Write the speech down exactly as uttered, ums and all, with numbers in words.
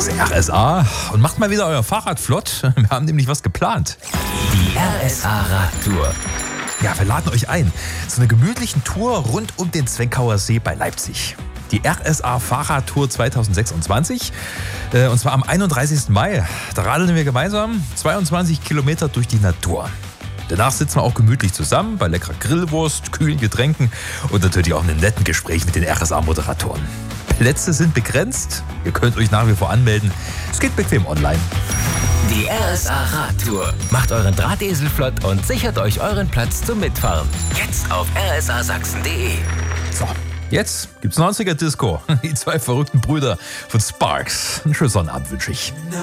ist R S A und macht mal wieder euer Fahrrad flott. Wir haben nämlich was geplant. Die R S A Radtour. Ja, wir laden euch ein zu einer gemütlichen Tour rund um den Zwenkauer See bei Leipzig. Die R S A Fahrradtour zweitausendsechsundzwanzig. Äh, und zwar am einunddreißigsten Mai. Da radeln wir gemeinsam zweiundzwanzig Kilometer durch die Natur. Danach sitzen wir auch gemütlich zusammen bei leckerer Grillwurst, kühlen Getränken und natürlich auch einem netten Gespräch mit den R S A-Moderatoren. Plätze sind begrenzt. Ihr könnt euch nach wie vor anmelden. Es geht bequem online. Die R S A Radtour. Macht euren Drahtesel flott und sichert euch euren Platz zum Mitfahren. Jetzt auf r s a sachsen punkt d e. So, jetzt gibt's neunziger Disco. Die zwei verrückten Brüder von Sparks. Einen schönen Sonnabend wünsche ich.